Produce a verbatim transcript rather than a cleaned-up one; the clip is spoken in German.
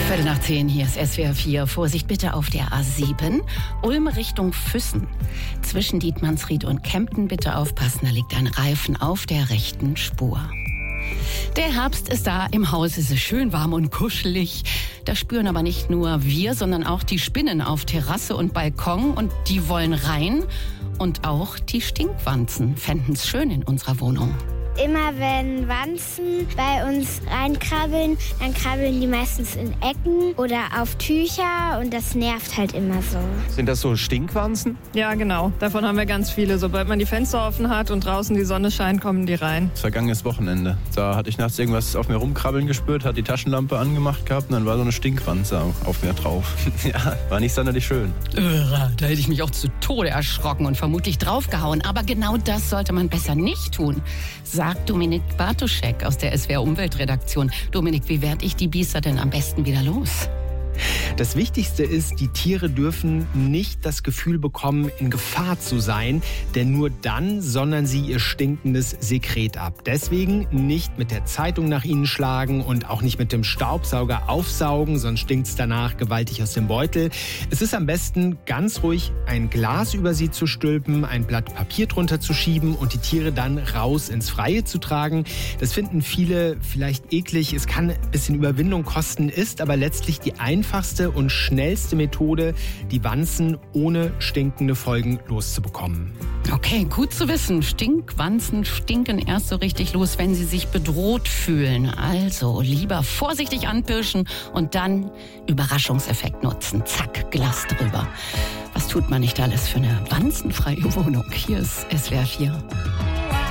Viertel nach zehn, hier ist S W R vier. Vorsicht bitte auf der A sieben, Ulm Richtung Füssen. Zwischen Dietmannsried und Kempten bitte aufpassen, da liegt ein Reifen auf der rechten Spur. Der Herbst ist da, im Haus ist es schön warm und kuschelig. Das spüren aber nicht nur wir, sondern auch die Spinnen auf Terrasse und Balkon. Und die wollen rein. Und auch die Stinkwanzen fänden's schön in unserer Wohnung. Immer wenn Wanzen bei uns reinkrabbeln, dann krabbeln die meistens in Ecken oder auf Tücher und das nervt halt immer so. Sind das so Stinkwanzen? Ja, genau. Davon haben wir ganz viele. Sobald man die Fenster offen hat und draußen die Sonne scheint, kommen die rein. Vergangenes Wochenende. Da hatte ich nachts irgendwas auf mir rumkrabbeln gespürt, hat die Taschenlampe angemacht gehabt und dann war so eine Stinkwanze auf mir drauf. Ja, war nicht sonderlich schön. Irre, da hätte ich mich auch zu Tode erschrocken und vermutlich draufgehauen. Aber genau das sollte man besser nicht tun, sagt Dominik Bartoschek aus der S W R Umweltredaktion. Dominik, wie werde ich die Biester denn am besten wieder los? Das Wichtigste ist, die Tiere dürfen nicht das Gefühl bekommen, in Gefahr zu sein, denn nur dann sondern sie ihr stinkendes Sekret ab. Deswegen nicht mit der Zeitung nach ihnen schlagen und auch nicht mit dem Staubsauger aufsaugen, sonst stinkt es danach gewaltig aus dem Beutel. Es ist am besten, ganz ruhig ein Glas über sie zu stülpen, ein Blatt Papier drunter zu schieben und die Tiere dann raus ins Freie zu tragen. Das finden viele vielleicht eklig, es kann ein bisschen Überwindung kosten, ist aber letztlich die einfachste und schnellste Methode, die Wanzen ohne stinkende Folgen loszubekommen. Okay, gut zu wissen. Stinkwanzen stinken erst so richtig los, wenn sie sich bedroht fühlen. Also lieber vorsichtig anpirschen und dann Überraschungseffekt nutzen. Zack, Glas drüber. Was tut man nicht alles für eine wanzenfreie Wohnung? Hier ist S W R vier.